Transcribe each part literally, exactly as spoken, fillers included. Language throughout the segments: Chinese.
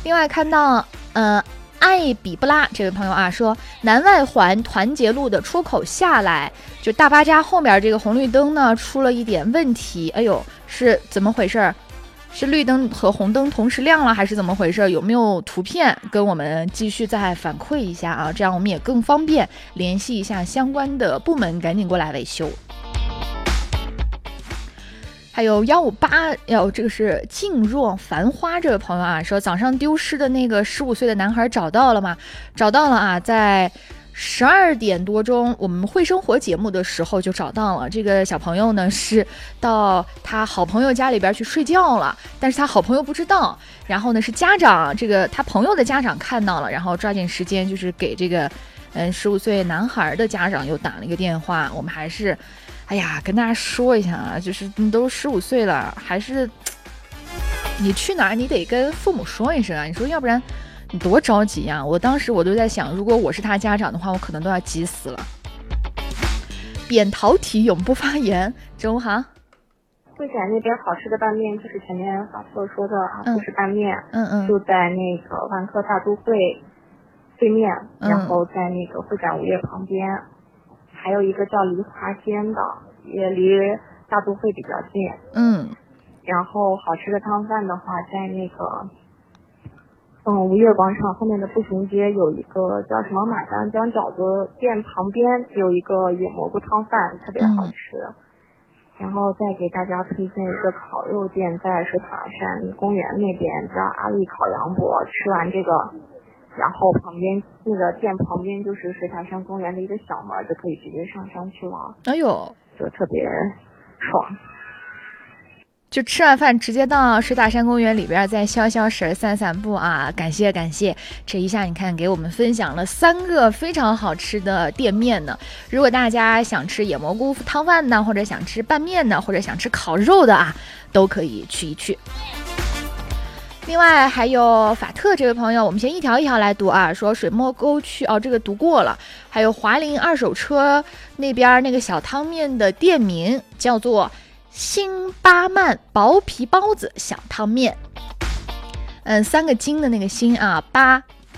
另外看到呃艾比布拉这位朋友啊说，南外环团结路的出口下来，就大巴扎后面这个红绿灯呢出了一点问题。哎呦，是怎么回事？是绿灯和红灯同时亮了，还是怎么回事？有没有图片跟我们继续再反馈一下啊？这样我们也更方便联系一下相关的部门，赶紧过来维修。还有幺五八，哟，这个是静若繁花这位朋友啊，说早上丢失的那个十五岁的男孩找到了吗？找到了啊，在十二点多钟，我们会生活节目的时候就找到了。这个小朋友呢是到他好朋友家里边去睡觉了，但是他好朋友不知道。然后呢是家长，这个他朋友的家长看到了，然后抓紧时间就是给这个嗯十五岁男孩的家长又打了一个电话。我们还是，哎呀，跟大家说一下啊，就是你都十五岁了，还是你去哪儿你得跟父母说一声啊，你说要不然。你多着急呀、啊！我当时我都在想，如果我是他家长的话，我可能都要急死了。扁桃体永不发炎，中午好。 会展那边好吃的拌面，就是前面法特说的啊，不是拌面， 嗯嗯， 就在那个万科大都会对面， 嗯、 然后在那个会展物业旁边，还有一个叫梨花间的，也离大都会比较近。 嗯， 然后好吃的汤饭的话，在那个。嗯，吴越广场后面的步行街有一个叫什么马丹江饺子店，旁边有一个野蘑菇汤饭，特别好吃。嗯、然后再给大家推荐一个烤肉店，在水塔山公园那边叫阿丽烤羊脖。吃完这个，然后旁边那个店旁边就是水塔山公园的一个小门，就可以直接上山去玩。 哎呦， 就特别爽。 就吃完饭直接到水塔山公园里边再消消食散散步啊！感谢感谢，这一下你看给我们分享了三个非常好吃的店面呢。如果大家想吃野蘑菇汤饭呢，或者想吃拌面呢，或者想吃烤肉的啊，都可以去一去。另外还有法特这位朋友，我们先一条一条来读啊。说水墨沟区哦，这个读过了。还有华林二手车那边那个小汤面的店名叫做辛巴曼薄皮包子小汤面，嗯，三个金的那个辛啊，巴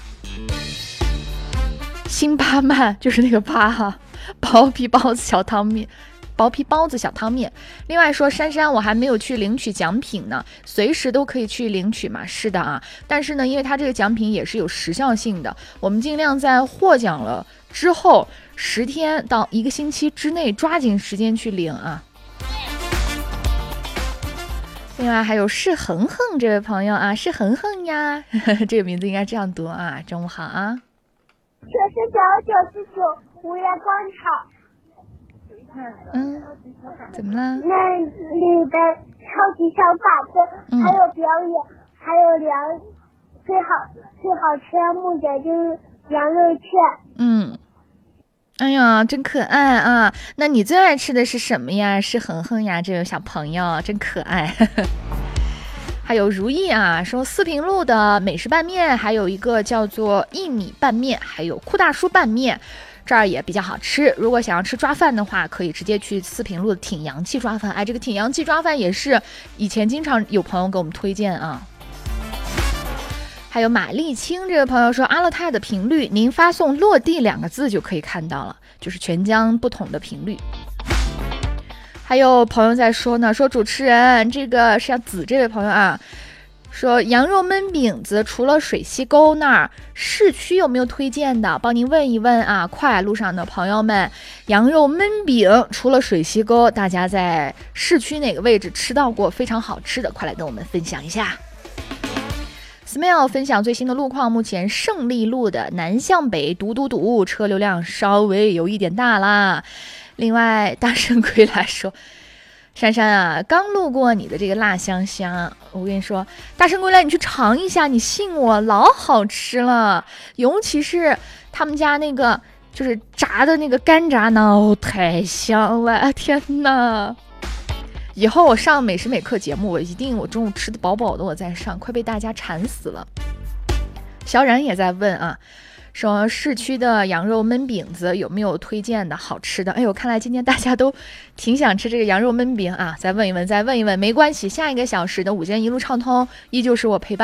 辛巴曼就是那个巴哈、啊，薄皮包子小汤面，薄皮包子小汤面。另外说，珊珊我还没有去领取奖品呢，随时都可以去领取嘛。是的啊，但是呢，因为它这个奖品也是有时效性的，我们尽量在获奖了之后十天到一个星期之内抓紧时间去领啊。另外还有是恒恒这位朋友啊，是恒恒呀，呵呵，这个名字应该这样读啊。中午好啊。 这是九九四九湖源广场。嗯，怎么了？ 那里的超级小把子， 嗯、 还有表演，还有凉，最好最好吃的木仔就是羊肉串。 嗯。哎呀，真可爱啊！那你最爱吃的是什么呀？是恒恒呀，这位小朋友真可爱。还有如意啊，说四平路的美食拌面，还有一个叫做薏米拌面，还有酷大叔拌面，这儿也比较好吃。如果想要吃抓饭的话，可以直接去四平路的挺洋气抓饭。哎，这个挺洋气抓饭也是以前经常有朋友给我们推荐啊。还有马丽清这位朋友说，阿勒泰的频率您发送落地两个字就可以看到了，就是全疆不同的频率。还有朋友在说呢，说主持人这个是要子这位朋友啊，说羊肉焖饼子除了水西沟那儿市区有没有推荐的，帮您问一问啊。快路上的朋友们，羊肉焖饼除了水西沟，大家在市区哪个位置吃到过非常好吃的，快来跟我们分享一下。Smell 分享最新的路况，目前胜利路的南向北堵堵堵，车流量稍微有一点大啦。另外大圣归来说，珊珊啊，刚路过你的这个辣香香，我跟你说，大圣归来你去尝一下，你信我，老好吃了，尤其是他们家那个就是炸的那个干炸脑，太香了，天哪！以后我上美食美课节目，我一定我中午吃的饱饱的我再上，快被大家馋死了。小冉也在问啊，说市区的羊肉焖饼子有没有推荐的好吃的？哎呦，看来今天大家都挺想吃这个羊肉焖饼啊！再问一问，再问一问，没关系，下一个小时的午间一路畅通依旧是我陪伴